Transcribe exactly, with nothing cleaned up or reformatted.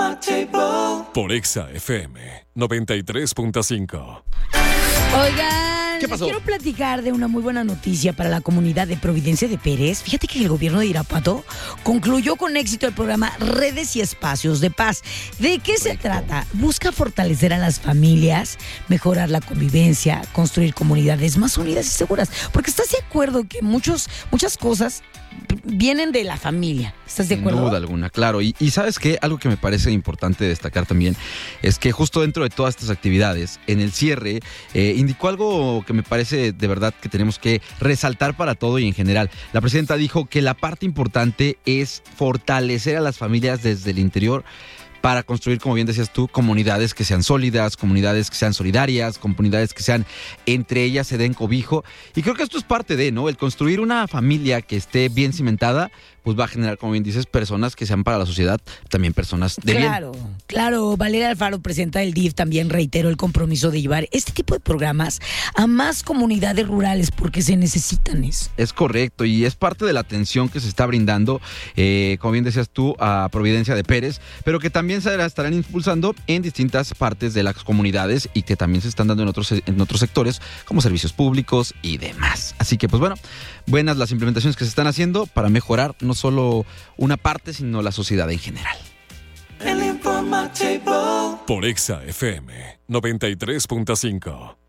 Por Exa F M noventa y tres punto cinco. Oigan, ¿Qué pasó? quiero platicar de una muy buena noticia para la comunidad de Providencia de Pérez. Fíjate que el gobierno de Irapuato concluyó con éxito el programa Redes y Espacios de Paz. ¿De qué se trata? Busca fortalecer a las familias, mejorar la convivencia, construir comunidades más unidas y seguras. Porque estás de acuerdo que muchos, muchas cosas vienen de la familia. ¿Estás de acuerdo? Sin duda alguna, claro. Y, y ¿sabes qué? Algo que me parece importante destacar también es que justo dentro de todas estas actividades, en el cierre, eh, indicó algo que me parece de verdad que tenemos que resaltar para todo y en general. La presidenta dijo que la parte importante es fortalecer a las familias desde el interior para construir, como bien decías tú, comunidades que sean sólidas, comunidades que sean solidarias, comunidades que sean entre ellas se den cobijo. Y creo que esto es parte de, ¿no? El construir una familia que esté bien cimentada, pues va a generar, como bien dices, personas que sean para la sociedad, también personas de bien. Claro, claro. Valeria Alfaro, presidenta del D I F, también reiteró el compromiso de llevar este tipo de programas a más comunidades rurales porque se necesitan eso. Es correcto, y es parte de la atención que se está brindando, eh, como bien decías tú, a Providencia de Pérez, pero que también se estarán impulsando en distintas partes de las comunidades y que también se están dando en otros, en otros sectores, como servicios públicos y demás. Así que, pues bueno, buenas las implementaciones que se están haciendo para mejorar no solo una parte, sino la sociedad en general. Por Exa F M noventa y tres punto cinco.